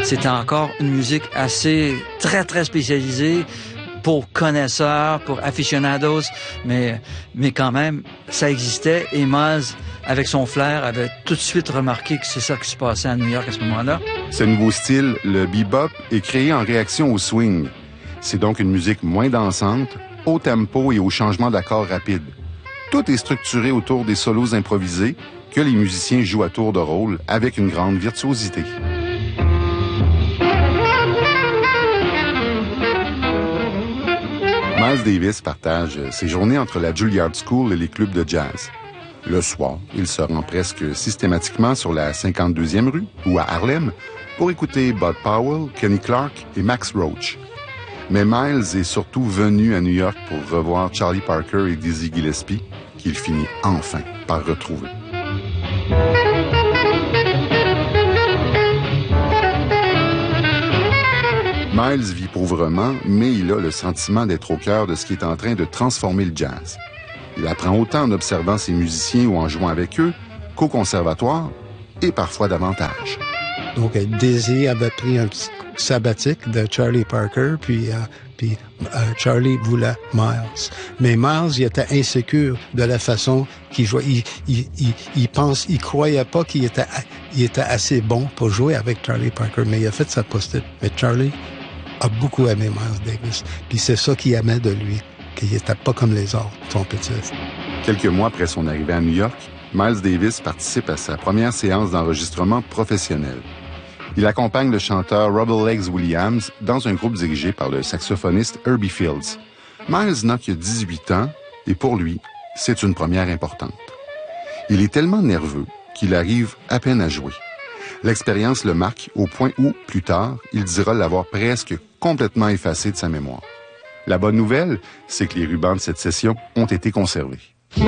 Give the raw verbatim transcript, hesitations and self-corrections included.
c'était encore une musique assez, très, très spécialisée pour connaisseurs, pour aficionados, mais, mais quand même, ça existait et Miles, avec son flair, avait tout de suite remarqué que c'est ça qui se passait à New York à ce moment-là. Ce nouveau style, le bebop, est créé en réaction au swing. C'est donc une musique moins dansante, au tempo et au changement d'accords rapide. Tout est structuré autour des solos improvisés que les musiciens jouent à tour de rôle avec une grande virtuosité. Miles Davis partage ses journées entre la Juilliard School et les clubs de jazz. Le soir, il se rend presque systématiquement sur la cinquante-deuxième rue ou à Harlem pour écouter Bud Powell, Kenny Clarke et Max Roach. Mais Miles est surtout venu à New York pour revoir Charlie Parker et Dizzy Gillespie, qu'il finit enfin par retrouver. Miles vit pauvrement, mais il a le sentiment d'être au cœur de ce qui est en train de transformer le jazz. Il apprend autant en observant ses musiciens ou en jouant avec eux qu'au conservatoire, et parfois davantage. Donc, Dizzy avait pris un petit sabbatique de Charlie Parker, puis, euh, puis euh, Charlie voulait Miles. Mais Miles, il était insécure de la façon qu'il jouait. Il, il, il, il pense, il croyait pas qu'il était, il était assez bon pour jouer avec Charlie Parker, mais il a fait sa postule. Mais Charlie a beaucoup aimé Miles Davis, puis c'est ça qu'il aimait de lui, qu'il n'était pas comme les autres trompettistes. Quelques mois après son arrivée à New York, Miles Davis participe à sa première séance d'enregistrement professionnel. Il accompagne le chanteur Robert Legs Williams dans un groupe dirigé par le saxophoniste Herbie Fields. Miles n'a que dix-huit ans et pour lui, c'est une première importante. Il est tellement nerveux qu'il arrive à peine à jouer. L'expérience le marque au point où, plus tard, il dira l'avoir presque complètement effacé de sa mémoire. La bonne nouvelle, c'est que les rubans de cette session ont été conservés.